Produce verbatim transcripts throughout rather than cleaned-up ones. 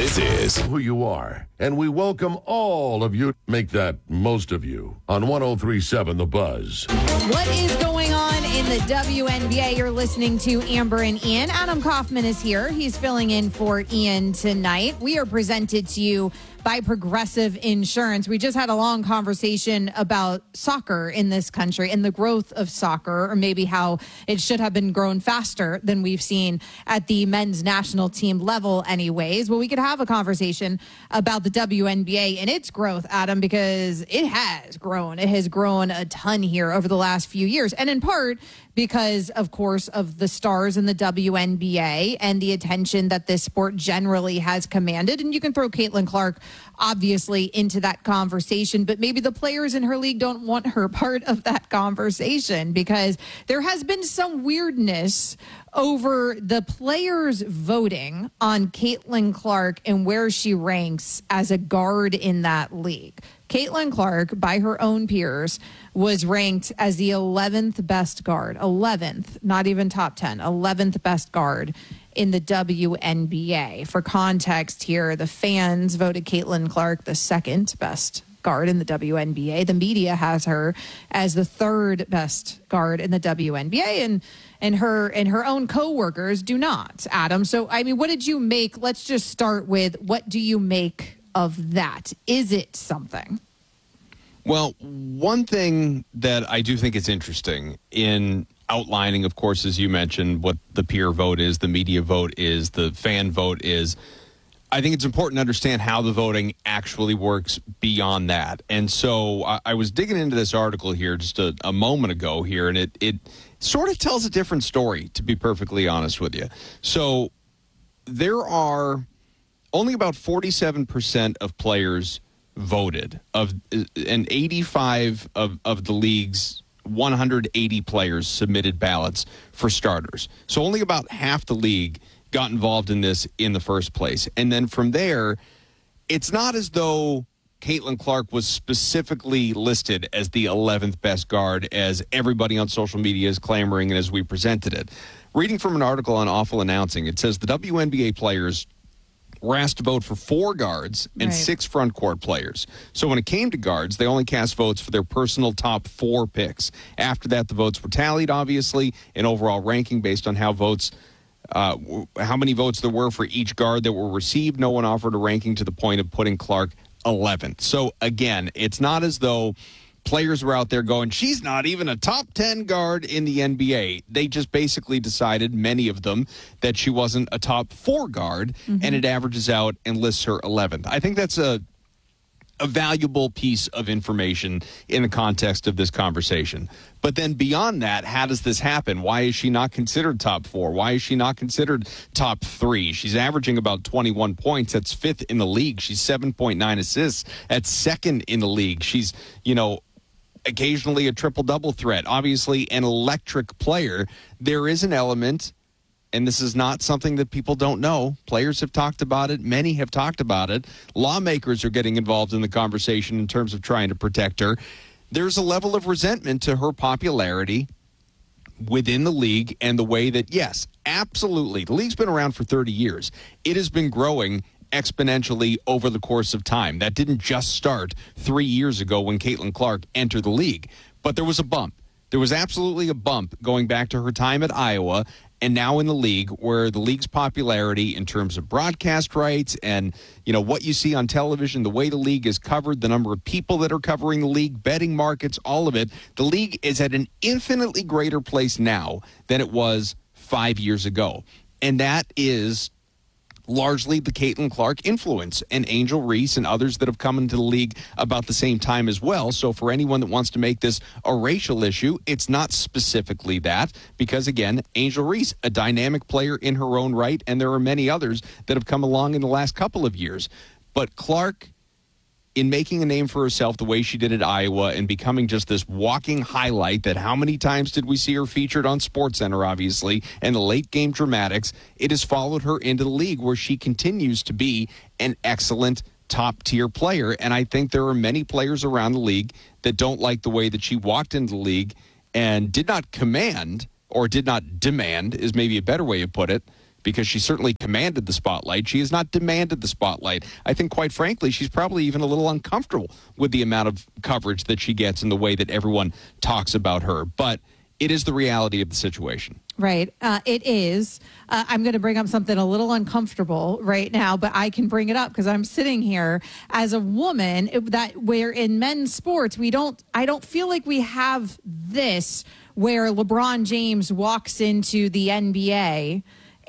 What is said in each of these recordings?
This is who you are, and we welcome all of you. Make that most of you on one oh three point seven The Buzz. What is going on in the W N B A? You're listening to Amber and Ian. Adam Kaufman is here. He's filling in for Ian tonight. We are presented to you by Progressive Insurance. We just had a long conversation about soccer in this country and the growth of soccer, or maybe how it should have been grown faster than we've seen at the men's national team level anyways. Well, we could have a conversation about the W N B A and its growth, Adam, because it has grown. It has grown a ton here over the last few years. And in part because, of course, of the stars in the W N B A and the attention that this sport generally has commanded. And you can throw Caitlin Clark, obviously, into that conversation, but maybe the players in her league don't want her part of that conversation because there has been some weirdness over the players voting on Caitlin Clark and where she ranks as a guard in that league. Caitlin Clark, by her own peers, was ranked as the eleventh best guard, eleventh, not even top ten, eleventh best guard in the W N B A. For context here, the fans voted Caitlin Clark the second best guard in the W N B A. The media has her as the third best guard in the W N B A, and and her and her own coworkers do not, Adam. So, I mean, what did you make? Let's just start with, what do you make of that? Is it something? Well, one thing that I do think is interesting in outlining, of course, as you mentioned, what the peer vote is, the media vote is, the fan vote is, I think it's important to understand how the voting actually works beyond that. And so I, I was digging into this article here just a, a moment ago here, and it, it sort of tells a different story, to be perfectly honest with you. So there are only about forty-seven percent of players voted, of and eighty-five of, of the league's one hundred eighty players submitted ballots for starters. So only about half the league got involved in this in the first place. And then from there, it's not as though Caitlin Clark was specifically listed as the eleventh best guard, as everybody on social media is clamoring and as we presented it. Reading from an article on Awful Announcing, it says the W N B A players were asked to vote for four guards and right. six front court players. So when it came to guards, they only cast votes for their personal top four picks. After that, the votes were tallied, obviously, in overall ranking based on how votes, uh, how many votes there were for each guard that were received. No one offered a ranking to the point of putting Clark eleventh. So again, it's not as though players were out there going, she's not even a top ten guard in the N B A. They just basically decided, many of them, that she wasn't a top four guard, mm-hmm. and it averages out and lists her eleventh. I think that's a a valuable piece of information in the context of this conversation. But then beyond that, how does this happen? Why is she not considered top four? Why is she not considered top three? She's averaging about twenty-one points. That's fifth in the league. She's seven point nine assists. That's second in the league. She's, you know, occasionally a triple-double threat. Obviously an electric player. There is an element, and this is not something that people don't know. Players have talked about it. Many have talked about it. Lawmakers are getting involved in the conversation in terms of trying to protect her. There's a level of resentment to her popularity within the league and the way that, yes, absolutely. The league's been around for thirty years. It has been growing exponentially over the course of time. That didn't just start three years ago when Caitlin Clark entered the league. But there was a bump. There was absolutely a bump going back to her time at Iowa and now in the league, where the league's popularity in terms of broadcast rights and, you know, what you see on television, the way the league is covered, the number of people that are covering the league, betting markets, all of it. The league is at an infinitely greater place now than it was five years ago. And that is largely the Caitlin Clark influence, and Angel Reese and others that have come into the league about the same time as well. So for anyone that wants to make this a racial issue, it's not specifically that, because again, Angel Reese, a dynamic player in her own right, and there are many others that have come along in the last couple of years. But Clark, in making a name for herself the way she did at Iowa and becoming just this walking highlight, that how many times did we see her featured on SportsCenter, obviously, and the late game dramatics, it has followed her into the league where she continues to be an excellent top-tier player. And I think there are many players around the league that don't like the way that she walked into the league and did not command, or did not demand, is maybe a better way to put it, because she certainly commanded the spotlight. She has not demanded the spotlight. I think, quite frankly, she's probably even a little uncomfortable with the amount of coverage that she gets and the way that everyone talks about her. But it is the reality of the situation. Right. Uh, it is. Uh, I'm going to bring up something a little uncomfortable right now, but I can bring it up because I'm sitting here as a woman it, that where in men's sports, we don't, I don't feel like we have this where LeBron James walks into the N B A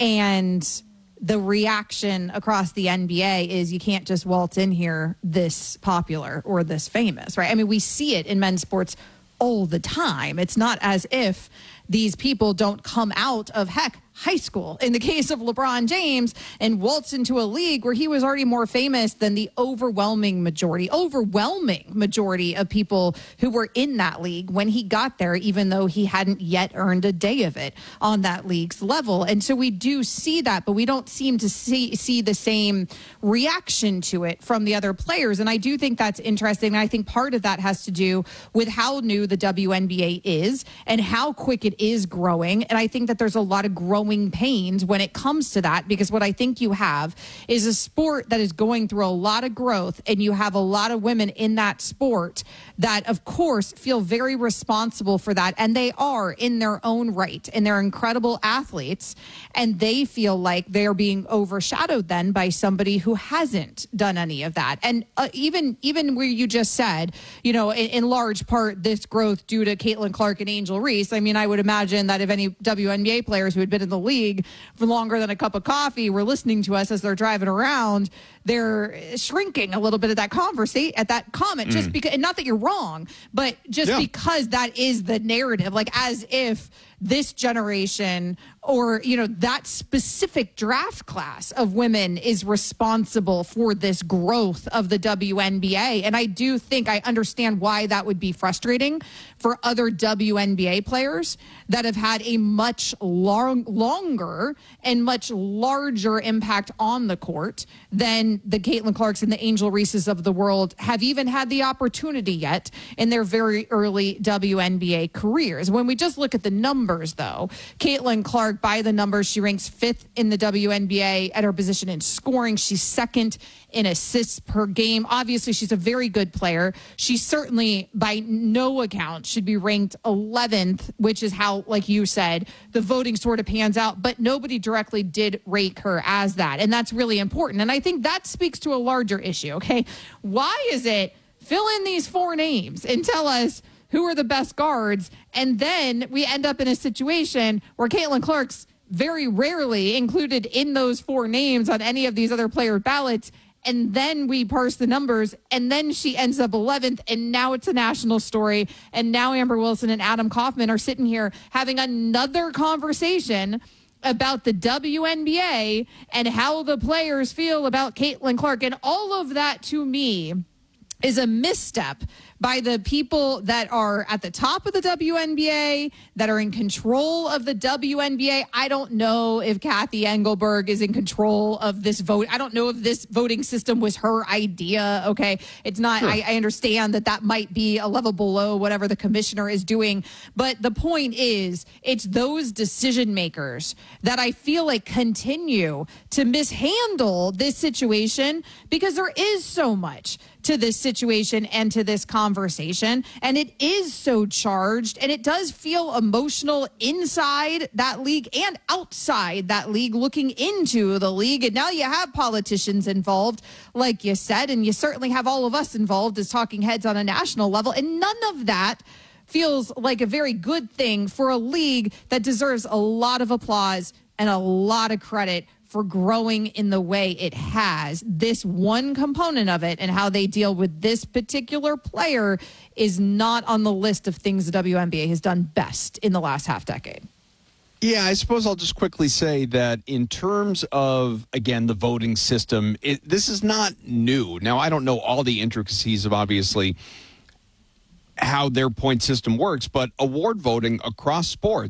and the reaction across the N B A is you can't just waltz in here this popular or this famous, right? I mean, we see it in men's sports all the time. It's not as if these people don't come out of, heck, high school, in the case of LeBron James, and waltz into a league where he was already more famous than the overwhelming majority, overwhelming majority of people who were in that league when he got there, even though he hadn't yet earned a day of it on that league's level. And so we do see that, but we don't seem to see, see the same reaction to it from the other players. And I do think that's interesting. And I think part of that has to do with how new the W N B A is and how quick it is growing. And I think that there's a lot of growing pains when it comes to that, because what I think you have is a sport that is going through a lot of growth, and you have a lot of women in that sport that, of course, feel very responsible for that. And they are in their own right, and they're incredible athletes, and they feel like they're being overshadowed then by somebody who hasn't done any of that. And uh, even even where you just said, you know, in, in large part, this growth due to Caitlin Clark and Angel Reese. I mean, I would imagine that if any W N B A players who had been in the league for longer than a cup of coffee were listening to us as they're driving around, they're shrinking a little bit of that conversation at that comment, mm. just because, and not that you're wrong, but just yeah. because that is the narrative, like as if this generation or, you know, that specific draft class of women is responsible for this growth of the W N B A. And I do think I understand why that would be frustrating for other W N B A players that have had a much long, longer and much larger impact on the court than the Caitlin Clarks and the Angel Reeses of the world have even had the opportunity yet in their very early W N B A careers. When we just look at the numbers, though, Caitlin Clark, by the numbers, she ranks fifth in the W N B A at her position in scoring. She's second in assists per game. Obviously, she's a very good player. She certainly, by no account, should be ranked eleventh, which is how, like you said, the voting sort of pans out. But nobody directly did rate her as that. And that's really important. And I think that speaks to a larger issue, okay? Why is it fill in these four names and tell us who are the best guards, and then we end up in a situation where Caitlin Clark's very rarely included in those four names on any of these other player ballots, and then we parse the numbers, and then she ends up eleventh, and now it's a national story, and now Amber Wilson and Adam Kaufman are sitting here having another conversation about the W N B A and how the players feel about Caitlin Clark, and all of that, to me, is a misstep by the people that are at the top of the W N B A, that are in control of the W N B A. I don't know if Kathy Engelberg is in control of this vote. I don't know if this voting system was her idea, okay? It's not, sure. I, I understand that that might be a level below whatever the commissioner is doing. But the point is, it's those decision makers that I feel like continue to mishandle this situation, because there is so much to this situation and to this conversation, and it is so charged, and it does feel emotional inside that league and outside that league, looking into the league. And now you have politicians involved, like you said, and you certainly have all of us involved as talking heads on a national level, and none of that feels like a very good thing for a league that deserves a lot of applause and a lot of credit for growing in the way it has. This one component of it and how they deal with this particular player is not on the list of things the W N B A has done best in the last half decade. Yeah, I suppose I'll just quickly say that in terms of, again, the voting system, it, this is not new. Now, I don't know all the intricacies of, obviously, how their point system works, but award voting across sports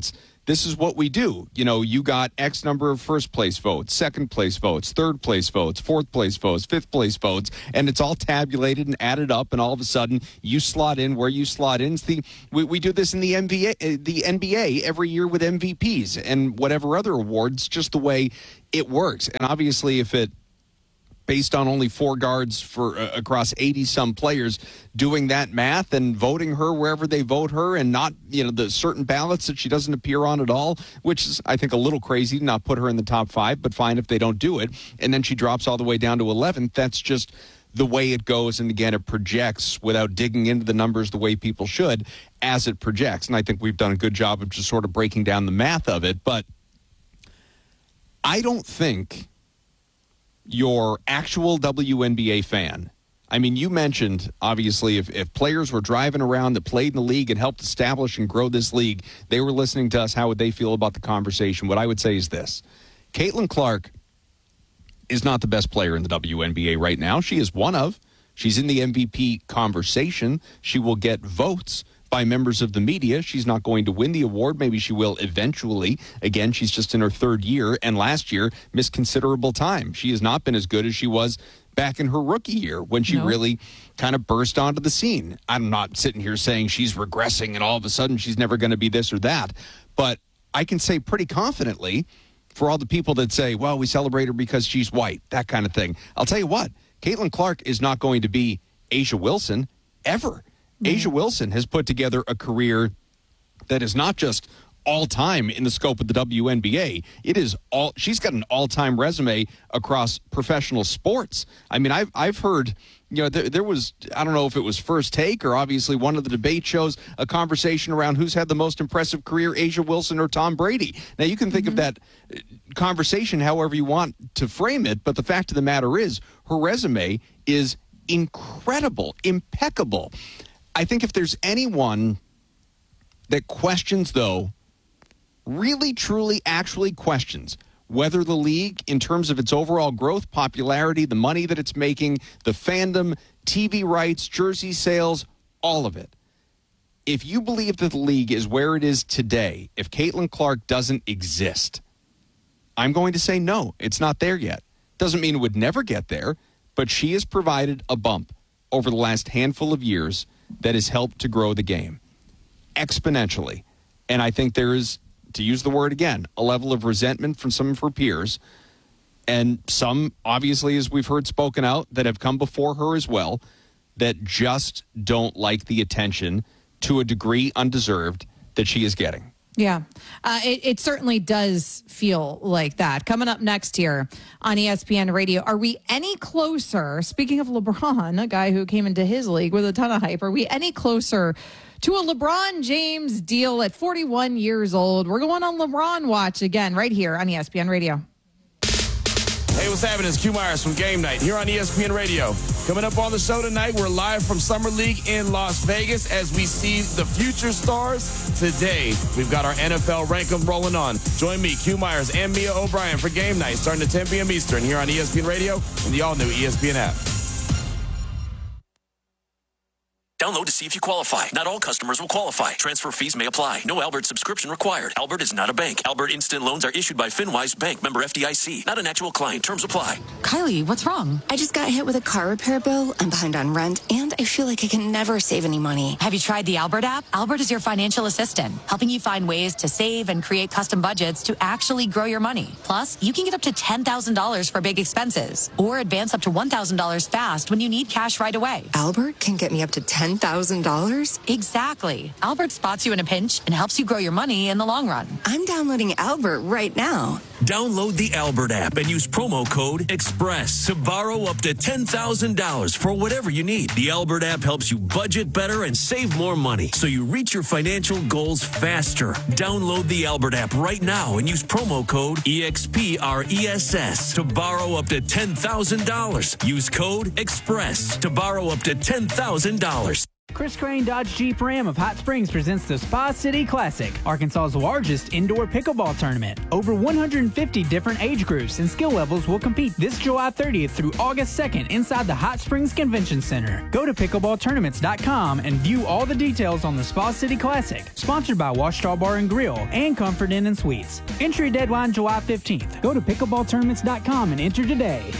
this is what we do. You know, you got X number of first place votes, second place votes, third place votes, fourth place votes, fifth place votes, and it's all tabulated and added up, and all of a sudden you slot in where you slot in. It's the, we, we do this in the N B A, the N B A every year with M V Ps and whatever other awards, just the way it works. And obviously, if it based on only four guards for uh, across eighty some players doing that math and voting her wherever they vote her, and not, you know, the certain ballots that she doesn't appear on at all, which is, I think, a little crazy to not put her in the top five, but fine if they don't do it. And then she drops all the way down to eleventh. That's just the way it goes. And again, it projects without digging into the numbers the way people should as it projects. And I think we've done a good job of just sort of breaking down the math of it. But I don't think your actual W N B A fan, I mean, you mentioned, obviously, if, if players were driving around that played in the league and helped establish and grow this league, they were listening to us, how would they feel about the conversation? What I would say is this. Caitlin Clark is not the best player in the W N B A right now. She is one of. She's in the M V P conversation. She will get votes by members of the media. She's not going to win the award. Maybe she will eventually. Again, she's just in her third year, and last year missed considerable time. She has not been as good as she was back in her rookie year when she no. really kind of burst onto the scene. I'm not sitting here saying she's regressing and all of a sudden she's never going to be this or that, but I can say pretty confidently, for all the people that say, well, we celebrate her because she's white, that kind of thing, I'll tell you what, Caitlin Clark is not going to be A'ja Wilson ever. A'ja Wilson has put together a career that is not just all-time in the scope of the W N B A. It is all. She's got an all-time resume across professional sports. I mean, I've I've heard, you know, there, there was, I don't know if it was First Take or obviously one of the debate shows, a conversation around who's had the most impressive career, A'ja Wilson or Tom Brady. Now, you can think mm-hmm. of that conversation however you want to frame it, but the fact of the matter is her resume is incredible, impeccable. I think if there's anyone that questions, though, really, truly, actually questions whether the league, in terms of its overall growth, popularity, the money that it's making, the fandom, T V rights, jersey sales, all of it. If you believe that the league is where it is today, if Caitlin Clark doesn't exist, I'm going to say no, it's not there yet. Doesn't mean it would never get there, but she has provided a bump over the last handful of years that has helped to grow the game exponentially. And I think there is, to use the word again, a level of resentment from some of her peers, and some, obviously, as we've heard spoken out, that have come before her as well, that just don't like the attention to a degree undeserved that she is getting. Yeah, uh, it, it certainly does feel like that. Coming up next here on E S P N Radio, are we any closer, speaking of LeBron, a guy who came into his league with a ton of hype, are we any closer to a LeBron James deal at forty-one years old? We're going on LeBron watch again right here on E S P N Radio. Hey, what's happening? It's Q Myers from Game Night here on E S P N Radio. Coming up on the show tonight, we're live from Summer League in Las Vegas as we see the future stars. Today, we've got our N F L Rankum rolling on. Join me, Q Myers, and Mia O'Brien for Game Night starting at ten p.m. Eastern here on E S P N Radio and the all-new E S P N app. Download to see if you qualify. Not all customers will qualify. Transfer fees may apply. No Albert subscription required. Albert is not a bank. Albert Instant Loans are issued by FinWise Bank, member F D I C. Not an actual client. Terms apply. Kylie, what's wrong? I just got hit with a car repair bill. I'm behind on rent, and I feel like I can never save any money. Have you tried the Albert app? Albert is your financial assistant, helping you find ways to save and create custom budgets to actually grow your money. Plus, you can get up to ten thousand dollars for big expenses, or advance up to one thousand dollars fast when you need cash right away. Albert can get me up to ten thousand dollars? Exactly. Albert spots you in a pinch and helps you grow your money in the long run. I'm downloading Albert right now. Download the Albert app and use promo code EXPRESS to borrow up to ten thousand dollars for whatever you need. The Albert app helps you budget better and save more money so you reach your financial goals faster. Download the Albert app right now and use promo code EXPRESS to borrow up to ten thousand dollars. Use code EXPRESS to borrow up to ten thousand dollars. Chris Crane Dodge Jeep Ram of Hot Springs presents the Spa City Classic, Arkansas's largest indoor pickleball tournament. Over one hundred fifty different age groups and skill levels will compete this July thirtieth through August second inside the Hot Springs Convention Center. Go to pickleball tournaments dot com and view all the details on the Spa City Classic, sponsored by Washita Bar and Grill and Comfort Inn and Suites. Entry deadline July fifteenth. Go to pickleball tournaments dot com and enter today.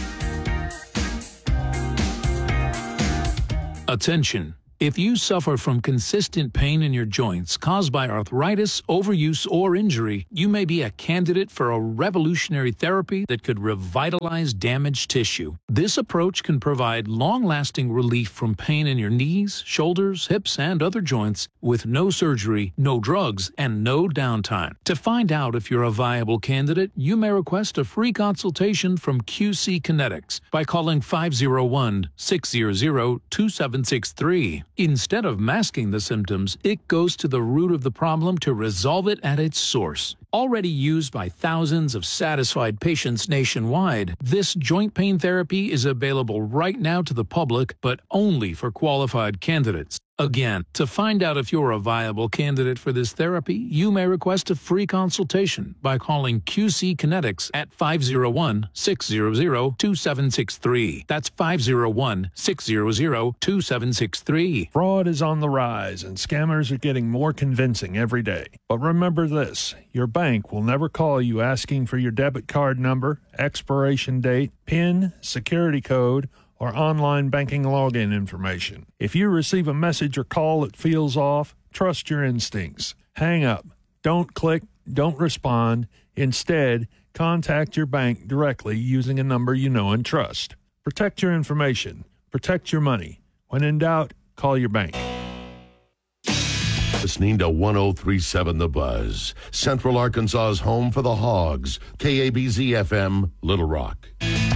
Attention. If you suffer from consistent pain in your joints caused by arthritis, overuse, or injury, you may be a candidate for a revolutionary therapy that could revitalize damaged tissue. This approach can provide long-lasting relief from pain in your knees, shoulders, hips, and other joints with no surgery, no drugs, and no downtime. To find out if you're a viable candidate, you may request a free consultation from Q C Kinetics by calling five oh one, six hundred, two seven six three. Instead of masking the symptoms, it goes to the root of the problem to resolve it at its source. Already used by thousands of satisfied patients nationwide, this joint pain therapy is available right now to the public, but only for qualified candidates. Again, to find out if you're a viable candidate for this therapy, you may request a free consultation by calling Q C Kinetics at five oh one, six hundred, two seven six three. That's five oh one, six hundred, two seven six three. Fraud is on the rise, and scammers are getting more convincing every day. But remember this, your bank will never call you asking for your debit card number, expiration date, PIN, security code, or online banking login information. If you receive a message or call that feels off, trust your instincts. Hang up. Don't click. Don't respond. Instead, contact your bank directly using a number you know and trust. Protect your information. Protect your money. When in doubt, call your bank. Listening to one oh three point seven The Buzz, Central Arkansas's home for the Hogs, K A B Z F M, Little Rock.